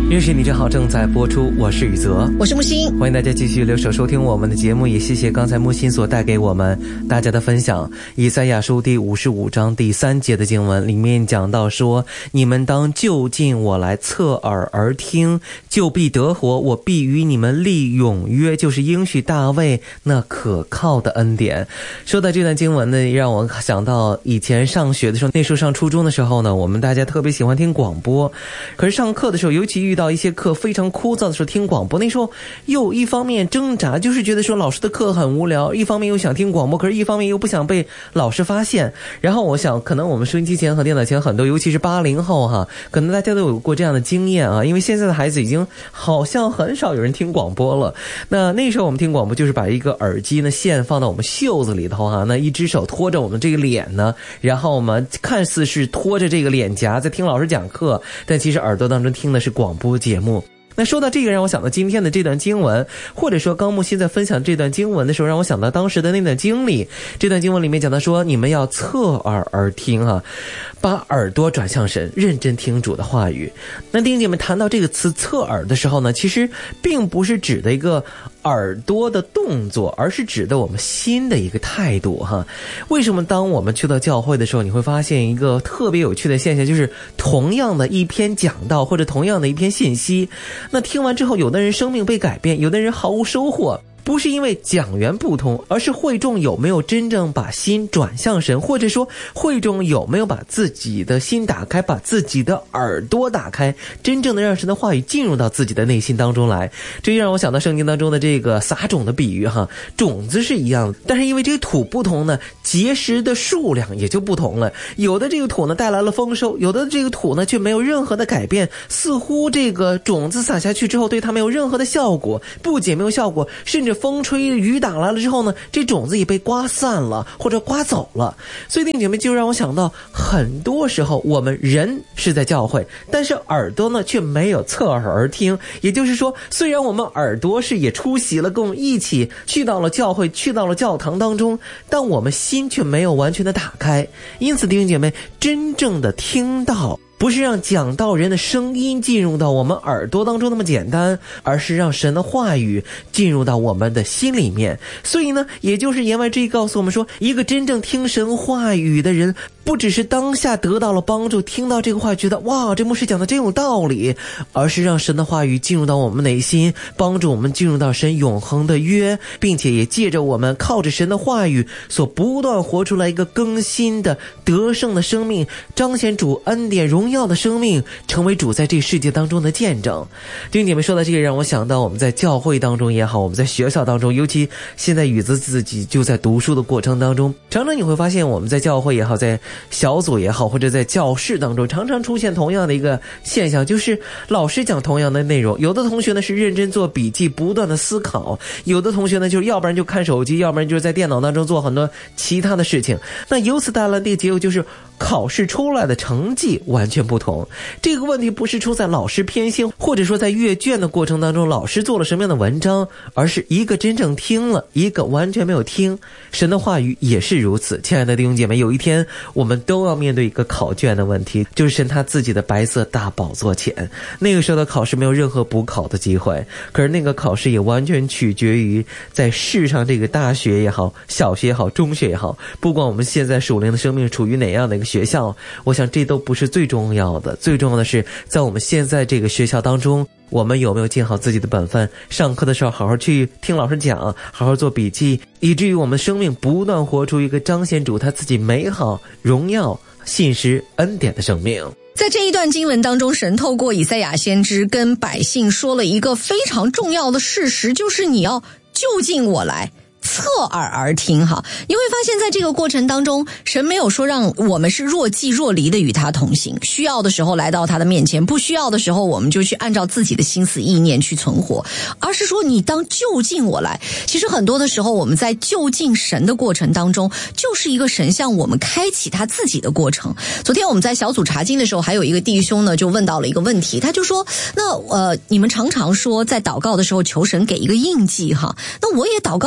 认识你正好正在播出，我是宇泽， 我是木星， 欢迎大家继续留守收听我们的节目，也谢谢刚才木星所带给我们大家的分享。以赛亚书第55章第3节的经文里面讲到说，你们当就近我来，侧耳而听，就必得活，我必与你们立永约，就是应许大卫那可靠的恩典。说到这段经文呢，让我想到以前上学的时候，那时候上初中的时候呢，我们大家特别喜欢听广播，可是上课的时候，尤其遇到一些课非常枯燥的时候，听广播那时候又一方面挣扎，就是觉得说老师的课很无聊，一方面又想听广播，可是一方面又不想被老师发现。然后我想可能我们收音机前和电脑前很多，尤其是80后哈，可能大家都有过这样的经验啊，因为现在的孩子已经好像很少有人听广播了。那时候我们听广播就是把一个耳机呢线放到我们袖子里头哈，那一只手托着我们这个脸呢，然后我们看似是托着这个脸颊在听老师讲课，但其实耳朵当中听的是广播节目。那说到这个，让我想到今天的这段经文，或者说刚木心在分享这段经文的时候，让我想到当时的那段经历。这段经文里面讲到说，你们要侧耳而听啊，把耳朵转向神，认真听主的话语。那弟兄姐妹谈到这个词侧耳的时候呢，其实并不是指的一个耳朵的动作，而是指的我们心的一个态度哈。为什么当我们去到教会的时候，你会发现一个特别有趣的现象，就是同样的一篇讲道或者同样的一篇信息，那听完之后，有的人生命被改变，有的人毫无收获。不是因为讲员不同，而是会众有没有真正把心转向神，或者说会众有没有把自己的心打开，把自己的耳朵打开，真正的让神的话语进入到自己的内心当中来。这就让我想到圣经当中的这个撒种的比喻哈，种子是一样的，但是因为这个土不同呢，结实的数量也就不同了。有的这个土呢带来了丰收，有的这个土呢却没有任何的改变，似乎这个种子撒下去之后对它没有任何的效果，不仅没有效果，甚至风吹雨打来了之后呢，这种子也被刮散了或者刮走了。所以弟兄姐妹，就让我想到很多时候我们人是在教会，但是耳朵呢却没有侧耳而听。也就是说，虽然我们耳朵是也出席了，跟我们一起去到了教会，去到了教堂当中，但我们心却没有完全的打开。因此弟兄姐妹，真正的听到不是让讲道人的声音进入到我们耳朵当中那么简单，而是让神的话语进入到我们的心里面。所以呢，也就是言外之意告诉我们说，一个真正听神话语的人，不只是当下得到了帮助，听到这个话觉得哇，这牧师讲的真有道理，而是让神的话语进入到我们内心，帮助我们进入到神永恒的约，并且也借着我们靠着神的话语所不断活出来一个更新的得胜的生命，彰显主恩典荣耀的生命，成为主在这世界当中的见证。弟兄姐妹，说到这个让我想到我们在教会当中也好，我们在学校当中，尤其现在宇子自己就在读书的过程当中，常常你会发现我们在教会也好，在小组也好，或者在教室当中，常常出现同样的一个现象，就是老师讲同样的内容，有的同学呢是认真做笔记，不断的思考，有的同学呢就是要不然就看手机，要不然就是在电脑当中做很多其他的事情。那由此带来的结果就是考试出来的成绩完全不同。这个问题不是出在老师偏心，或者说在阅卷的过程当中老师做了什么样的文章，而是一个真正听了，一个完全没有听。神的话语也是如此。亲爱的弟兄姐妹，有一天我们都要面对一个考卷的问题，就是神他自己的白色大宝座前，那个时候的考试没有任何补考的机会，可是那个考试也完全取决于在世上这个大学也好，小学也好，中学也好，不管我们现在属灵的生命处于哪样的一个学校，我想这都不是最重要的，最重要的是在我们现在这个学校当中，我们有没有尽好自己的本分，上课的时候好好去听老师讲，好好做笔记，以至于我们生命不断活出一个彰显主他自己美好荣耀信实恩典的生命。 在这一段经文当中，神透过以赛亚先知跟百姓说了一个非常重要的事实，就是你要就近我来，侧耳而听哈。你会发现在这个过程当中，神没有说让我们是若即若离的与他同行，需要的时候来到他的面前，不需要的时候我们就去按照自己的心思意念去存活，而是说你当就近我来。其实很多的时候我们在就近神的过程当中，就是一个神向我们开启他自己的过程。昨天我们在小组查经的时候，还有一个弟兄呢就问到了一个问题，他就说那你们常常说在祷告的时候求神给一个印记哈，那我也祷告了，我也求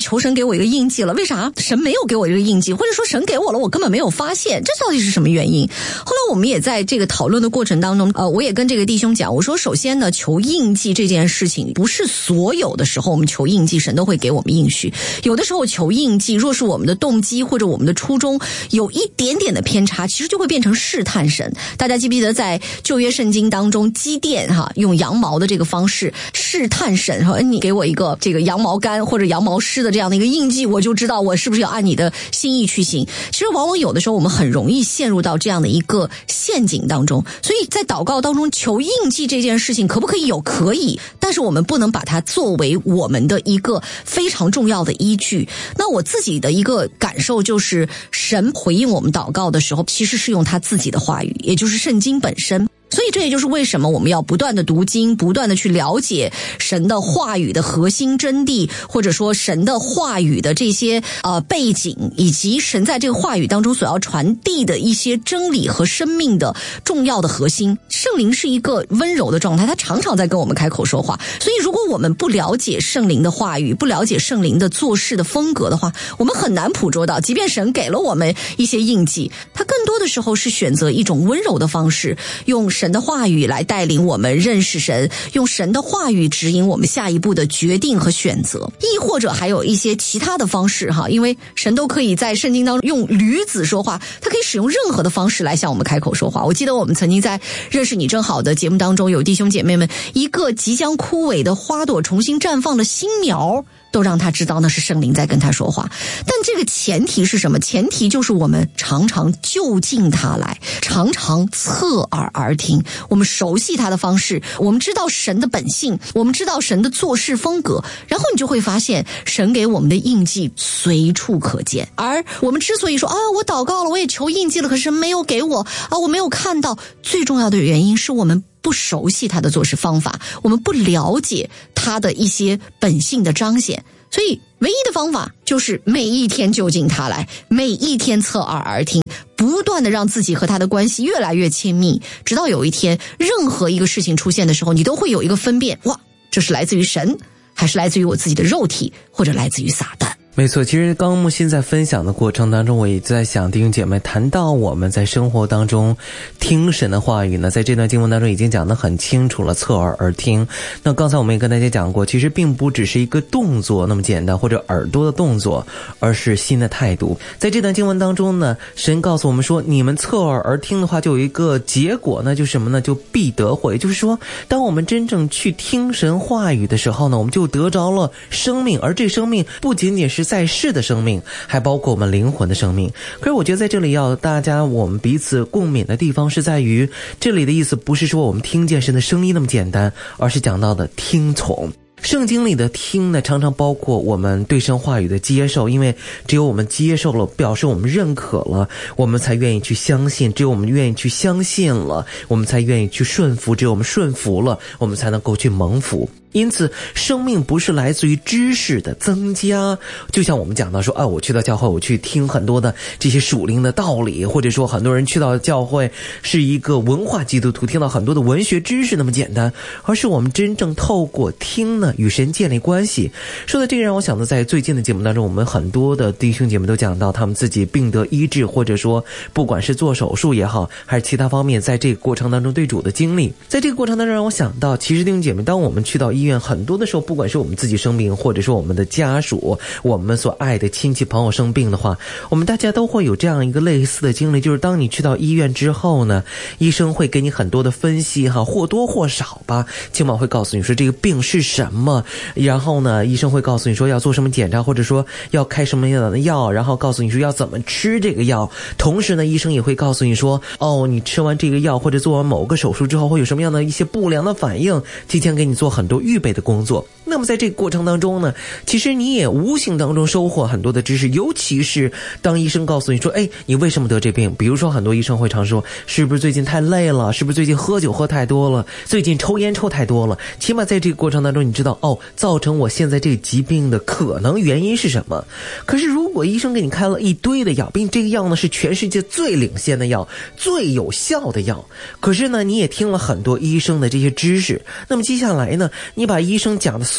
求神给我一个印记了，为啥神没有给我这个印记，或者说神给我了我根本没有发现，这到底是什么原因？后来我们也在这个讨论的过程当中，我也跟这个弟兄讲，我说首先呢，求印记这件事情不是所有的时候我们求印记神都会给我们应许，有的时候求印记若是我们的动机或者我们的初衷有一点点的偏差，其实就会变成试探神。大家记不记得在旧约圣经当中，基甸用羊毛的这个方式试探神，说你给我一个这个羊毛干或者羊毛湿的这样的一个印记，我就知道我是不是要按你的心意去行。其实往往有的时候我们很容易陷入到这样的一个陷阱当中，所以在祷告当中求印记这件事情可不可以有？可以，但是我们不能把它作为我们的一个非常重要的依据。那我自己的一个感受就是，神回应我们祷告的时候，其实是用他自己的话语，也就是圣经本身。所以这也就是为什么我们要不断的读经，不断的去了解神的话语的核心真谛，或者说神的话语的这些背景，以及神在这个话语当中所要传递的一些真理和生命的重要的核心。圣灵是一个温柔的状态，他常常在跟我们开口说话，所以如果我们不了解圣灵的话语，不了解圣灵的做事的风格的话，我们很难捕捉到，即便神给了我们一些印记，他更多的时候是选择一种温柔的方式，用神的话语来带领我们认识神，用神的话语指引我们下一步的决定和选择，亦或者还有一些其他的方式因为神都可以在圣经当中用驴子说话，他可以使用任何的方式来向我们开口说话。我记得我们曾经在认识你正好的节目当中，有弟兄姐妹们，一个即将枯萎的花朵重新绽放的新苗，都让他知道那是圣灵在跟他说话。但这个前提是什么？前提就是我们常常就近他来，常常侧耳而听，我们熟悉他的方式，我们知道神的本性，我们知道神的做事风格，然后你就会发现神给我们的印记随处可见。而我们之所以说我祷告了，我也求印记了，可是神没有给我我没有看到，最重要的原因是我们不熟悉他的做事方法，我们不了解他的一些本性的彰显。所以唯一的方法就是每一天就近他来，每一天侧耳而听，不断的让自己和他的关系越来越亲密，直到有一天任何一个事情出现的时候，你都会有一个分辨，这是来自于神，还是来自于我自己的肉体，或者来自于撒旦。 没错，其实刚刚木心在分享的过程当中，我也在想，弟兄姐妹谈到我们在生活当中听神的话语呢，在这段经文当中已经讲得很清楚了，侧耳而听。那刚才我们也跟大家讲过，其实并不只是一个动作那么简单，或者耳朵的动作，而是心的态度。在这段经文当中呢，神告诉我们说，你们侧耳而听的话，就有一个结果呢，就是什么呢？就必得活。也就是说，当我们真正去听神话语的时候呢，我们就得着了生命，而这生命不仅仅是在世的生命，还包括我们灵魂的生命。可是我觉得在这里要大家我们彼此共勉的地方是在于，这里的意思不是说我们听见神的声音那么简单，而是讲到的听从。圣经里的听呢，常常包括我们对神话语的接受，因为只有我们接受了，表示我们认可了，我们才愿意去相信，只有我们愿意去相信了，我们才愿意去顺服，只有我们顺服了，我们才能够去蒙福。因此生命不是来自于知识的增加，就像我们讲到说我去到教会，我去听很多的这些属灵的道理，或者说很多人去到教会是一个文化基督徒，听到很多的文学知识那么简单，而是我们真正透过听呢与神建立关系。说到这个让我想到，在最近的节目当中，我们很多的弟兄姐妹都讲到他们自己病得医治，或者说不管是做手术也好，还是其他方面，在这个过程当中对主的经历。在这个过程当中让我想到，其实弟兄姐妹，当我们去到医院，很多的时候，不管是我们自己生病，或者说我们的家属，我们所爱的亲戚朋友生病的话，我们大家都会有这样一个类似的经历，就是当你去到医院之后呢，医生会给你很多的分析或多或少吧，起码会告诉你说这个病是什么，然后呢医生会告诉你说要做什么检查，或者说要开什么样的药，然后告诉你说要怎么吃这个药。同时呢医生也会告诉你说你吃完这个药或者做完某个手术之后会有什么样的一些不良的反应，提前给你做很多预备的工作。那么在这个过程当中呢，其实你也无形当中收获很多的知识，尤其是当医生告诉你说你为什么得这病，比如说很多医生会常说是不是最近太累了，是不是最近喝酒喝太多了，最近抽烟抽太多了，起码在这个过程当中你知道造成我现在这个疾病的可能原因是什么。可是如果医生给你开了一堆的药，并这个药呢是全世界最领先的药，最有效的药，可是呢你也听了很多医生的这些知识，那么接下来呢你把医生讲的所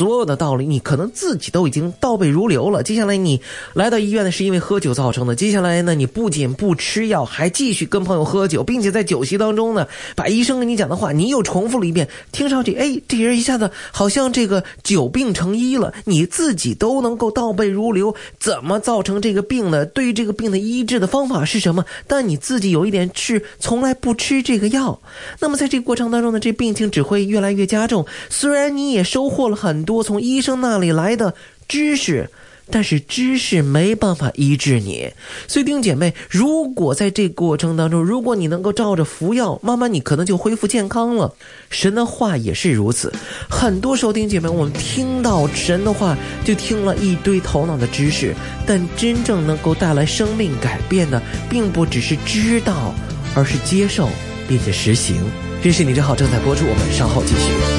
所有的道理，你可能自己都已经倒背如流了。接下来你来到医院呢，是因为喝酒造成的。接下来呢，你不仅不吃药，还继续跟朋友喝酒，并且在酒席当中呢，把医生跟你讲的话你又重复了一遍。听上去，这人一下子好像这个久病成医了，你自己都能够倒背如流，怎么造成这个病呢？对于这个病的医治的方法是什么？但你自己有一点是从来不吃这个药。那么在这个过程当中呢，这病情只会越来越加重。虽然你也收获了很多从医生那里来的知识，但是知识没办法医治你。所以弟兄姐妹，如果在这个过程当中，如果你能够照着服药，慢慢你可能就恢复健康了。神的话也是如此。很多时候弟兄姐妹，我们听到神的话就听了一堆头脑的知识，但真正能够带来生命改变的并不只是知道，而是接受并且实行。认识你真好正在播出，我们稍后继续。